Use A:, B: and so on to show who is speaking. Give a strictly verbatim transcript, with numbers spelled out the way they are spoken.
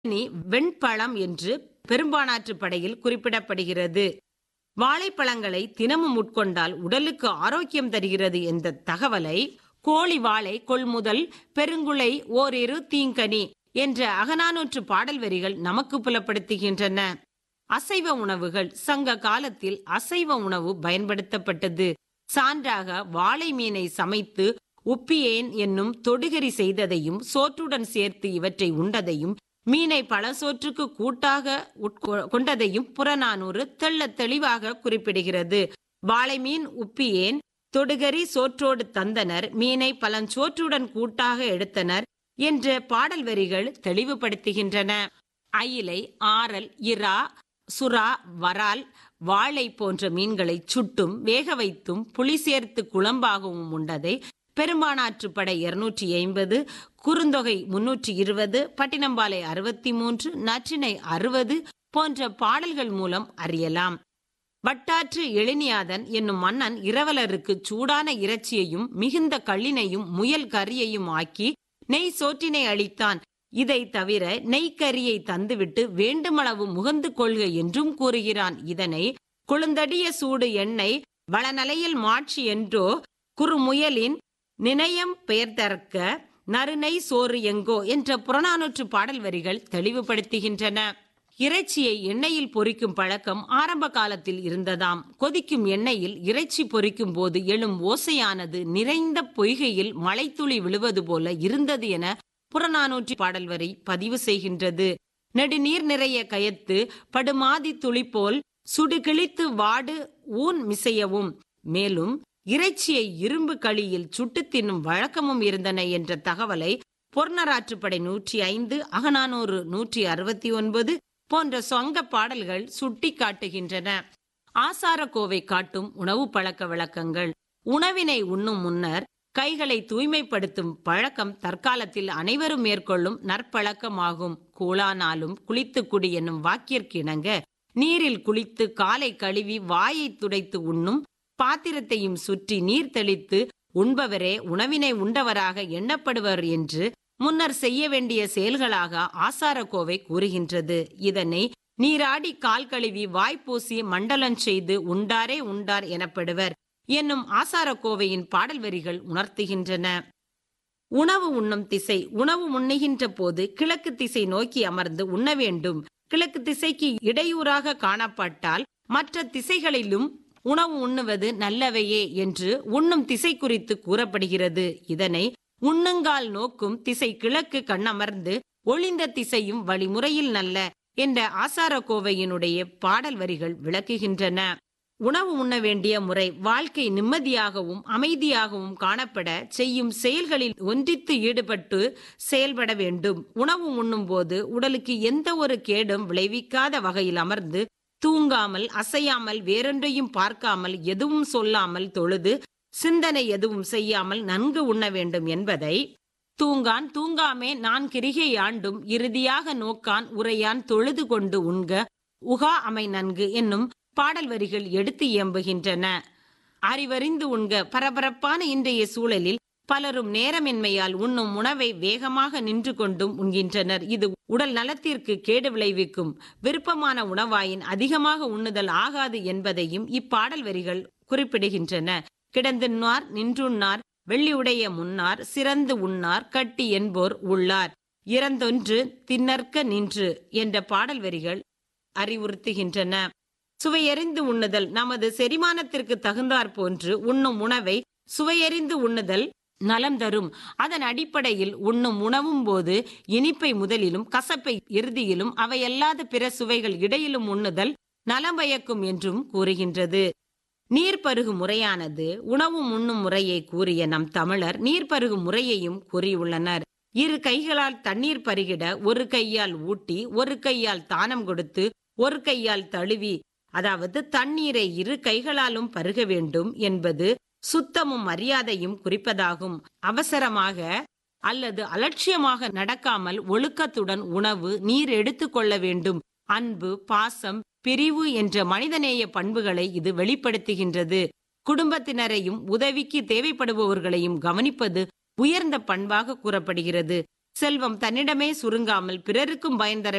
A: இனி வெண்பழம் என்று பெரும்பானாற்று படையில் குறிப்பிடப்படுகிறது. வாழைப்பழங்களை தினமும் உட்கொண்டால் உடலுக்கு ஆரோக்கியம் தருகிறது என்ற தகவலை கோழி வாழை கொள்முதல் பெருங்குலை ஓரிரு தீங்கனி என்ற அகநானூற்று பாடல் வரிகள் நமக்கு புலப்படுத்துகின்றன. அசைவ உணவுகள் சங்க காலத்தில் அசைவ உணவு பயன்படுத்தப்பட்டது. சான்றாக வாழை மீனை சமைத்து உப்பியேன் என்னும் தொடுகரி செய்ததையும் சோற்றுடன் சேர்த்து இவற்றை உண்டதையும் மீனை பல சோற்றுக்கு கூட்டாக கொண்டதையும் புறநானூறு தெள்ள தெளிவாக குறிப்பிடுகிறது. வாழை மீன் உப்பியேன் தொடுகரி சோற்றோடு தந்தனர், மீனை பழஞ்சோற்றுடன் கூட்டாக எடுத்தனர் என்ற பாடல் வரிகள் தெளிவுபடுத்துகின்றன. அயிலை, ஆரல், இறா, சுறா, வரால், வாழை போன்ற மீன்களை சுட்டும் வேக வைத்தும் புளி சேர்த்து குழம்பாகவும் உண்டதை பெரும்பானாற்று படை இருநூற்றி ஐம்பது, குறுந்தொகை முன்னூற்றி இருபது, பட்டினம்பாலை அறுபத்தி மூன்று, நற்றினை அறுபது போன்ற பாடல்கள் மூலம் அறியலாம். வட்டாற்று எழினியாதன் என்னும் மன்னன் இரவலருக்கு சூடான இறைச்சியையும் மிகுந்த கள்ளினையும் முயல் கறியையும் ஆக்கி நெய் சோற்றினை அளித்தான். இதை தவிர நெய்க்கரியை தந்துவிட்டு வேண்டுமளவு முகந்து கொள்க என்றும் கூறுகிறான். இதனை கொழுந்தடிய சூடு எண்ணெய் வளநலையில் மாட்சி என்றோ குறுமுயலின் நினையம் பெயர்தற்க நறுநெய் சோறு எங்கோ என்ற புறநானூற்று பாடல் வரிகள் தெளிவுபடுத்துகின்றன. இறைச்சியை எண்ணெயில் பொரிக்கும் பழக்கம் ஆரம்ப காலத்தில் இருந்ததாம். கொதிக்கும் எண்ணெயில் இறைச்சி பொரிக்கும் போது எழும் ஓசையானது நிறைந்த பொய்கையில் மழைத்துளி விழுவது போல இருந்தது என புறநானூற்று பாடல் வரி பதிவு செய்கின்றது. நெடுநீர் நிறைய கயத்து படுமாதி துளி போல் சுடு கிழித்து வாடு ஊன் மிசையவும், மேலும் இறைச்சியை இரும்பு களியில் சுட்டு தின்னும் வழக்கமும் இருந்தன என்ற தகவலை பொருநராற்றுப்படை நூற்றி ஐந்து, அகநானூறு நூற்றி அறுபத்தி ஒன்பது போன்ற சொங்க பாடல்கள் சுட்டி காட்டுகின்றன. ஆசார கோவை காட்டும் உணவு பழக்க வழக்கங்கள். உணவினை உண்ணும் முன்னர் கைகளை தூய்மைப்படுத்தும் பழக்கம் தற்காலத்தில் அனைவரும் மேற்கொள்ளும் நற்பழக்கமாகும். கூழானாலும் குளித்து குடி என்னும் வாக்கிற்கிணங்க நீரில் குளித்து காலை கழுவி வாயை துடைத்து உண்ணும், பாத்திரத்தையும் சுற்றி நீர் தெளித்து உண்பவரே உணவினை உண்டவராக எண்ணப்படுவர் என்று முன்னர் செய்ய வேண்டிய செயல்களாக ஆசாரக்கோவை கூறுகின்றது. இதனை நீராடி கால் கழுவி வாய்ப்பூசி மண்டலம் செய்து உண்டாரே உண்டார் எனப்படுவர் என்னும் ஆசாரக்கோவையின் பாடல் வரிகள் உணர்த்துகின்றன. உணவு உண்ணும் திசை. உணவு உண்ணுகின்ற போது கிழக்கு திசை நோக்கி அமர்ந்து உண்ண வேண்டும். கிழக்கு திசைக்கு இடையூறாக காணப்பட்டால் மற்ற திசைகளிலும் உணவு உண்ணுவது நல்லவையே என்று உண்ணும் திசை குறித்து கூறப்படுகிறது. இதனை உண்ணுங்கால் நோக்கும் திசை கிழக்கு கண்ணமர்ந்து ஒளிந்த திசையும் வழிமுறையில் நல்ல என்ற ஆசாரக்கோவையினுடைய பாடல் வரிகள் விளக்குகின்றன. உணவு உண்ண வேண்டிய முறை. வாழ்க்கை நிம்மதியாகவும் அமைதியாகவும் காணப்பட செய்யும் செயல்களில் ஒன்றித்து ஈடுபட்டு செயல்பட வேண்டும். உணவு உண்ணும் போது உடலுக்கு எந்த ஒரு கேடும் விளைவிக்காத வகையில் அமர்ந்து தூங்காமல் அசையாமல் வேறொன்றையும் பார்க்காமல் எதுவும் சொல்லாமல் தொழுது சிந்தனை எதுவும் செய்யாமல் நன்கு உண்ண வேண்டும் என்பதை தூங்கான் தூங்காமே நான் கிரிகை ஆண்டும் இறுதியாக நோக்கான் உரையான் தொழுது கொண்டு உண்க உகா அமை நன்கு என்னும் பாடல் வரிகள் எடுத்து இயம்புகின்றன. அறிவறிந்து உண்க. பரபரப்பான இன்றைய சூழலில் பலரும் நேரமின்மையால் உண்ணும் உணவை வேகமாக நின்று கொண்டும் உண்கின்றனர். இது உடல் நலத்திற்கு கேடு விளைவிக்கும். விருப்பமான உணவாயின் அதிகமாக உண்ணுதல் ஆகாது என்பதையும் இப்பாடல் வரிகள் குறிப்பிடுகின்றன. கிடந்துண்ணார் நின்றுண்ணார் வெள்ளியுடைய முன்னார் சிறந்து உண்ணார் கட்டி என்போர் உள்ளார் இறந்தொன்று தின்னற்க நின்று என்ற பாடல் வரிகள் அறிவுறுத்துகின்றன. சுவையறிந்து உண்ணுதல். நமது செரிமானத்திற்கு தகுந்தாற் போன்று உண்ணும் உணவை சுவையறிந்து உண்ணுதல் நலம் தரும். அதன் அடிப்படையில் உண்ணும் உணவும் போது இனிப்பை முதலிலும் கசப்பை இறுதியிலும் அவையல்லாத பிற சுவைகள் இடையிலும் உண்ணுதல் நலம் பயக்கும் என்றும் கூறுகின்றது. நீர்பருகு முறையானது. உணவு உண்ணும் முறையை கூறிய நம் தமிழர் நீர்பருகு முறையையும் கூறியுள்ளனர். இரு கைகளால் தண்ணீர் பருகிட ஒரு கையால் ஊட்டி ஒரு கையால் தானம் கொடுத்து ஒரு கையால் தழுவி, அதாவது தண்ணீரை இரு கைகளாலும் பருக வேண்டும் என்பது சுத்தமும் மரியாதையும் குறிப்பதாகும். அவசரமாக அல்லது அலட்சியமாக நடக்காமல் ஒழுக்கத்துடன் உணவு நீர் எடுத்துக் கொள்ள வேண்டும். அன்பு, பாசம், பிரிவு என்ற மனிதநேய பண்புகளை இது வெளிப்படுத்துகின்றது. குடும்பத்தினரையும் உதவிக்கு தேவைப்படுபவர்களையும் கவனிப்பது உயர்ந்த பண்பாக கூறப்படுகிறது. செல்வம் தன்னிடமே சுருங்காமல் பிறருக்கும் பயன் தர